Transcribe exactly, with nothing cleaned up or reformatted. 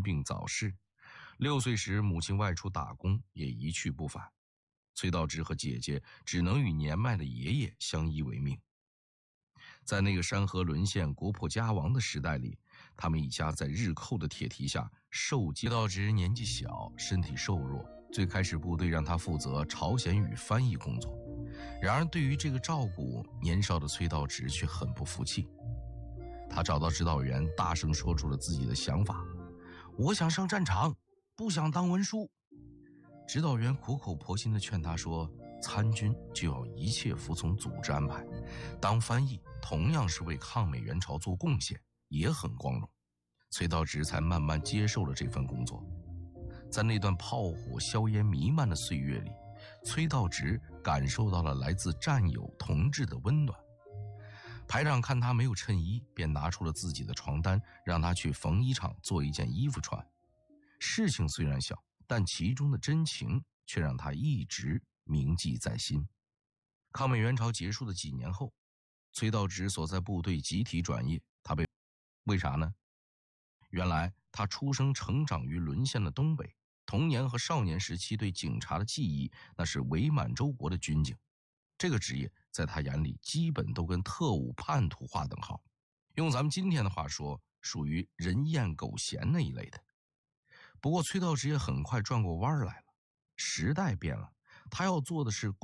病早逝。六岁时，母亲外出打工，也一去不返。崔道直和姐姐只能与年迈的爷爷相依为命。在那个山河沦陷、国破家亡的时代里，他们一家在日寇的铁蹄下受戒。崔道直年纪小，身体瘦弱，最开始部队让他负责朝鲜语翻译工作。然而对于这个照顾，年少的崔道直却很不服气。他找到指导员，大声说出了自己的想法：我想上战场，不想当文书。指导员苦口婆心地劝他说，参军就要一切服从组织安排，当翻译同样是为抗美援朝做贡献，也很光荣。崔道直才慢慢接受了这份工作。在那段炮火硝烟弥漫的岁月里，崔道直感受到了来自战友同志的温暖。排长看他没有衬衣，便拿出了自己的床单，让他去缝衣厂做一件衣服穿。事情虽然小，但其中的真情却让他一直铭记在心。抗美援朝结束的几年后，崔道直所在部队集体转业，他被为啥呢？原来他出生成长于沦陷的东北，童年和少年时期对警察的记忆那是伪满洲国的军警，这个职业在他眼里基本都跟特务叛徒划等号，用咱们今天的话说，属于人厌狗嫌那一类的。不过崔道直也很快转过弯来了，时代变了，他要做的是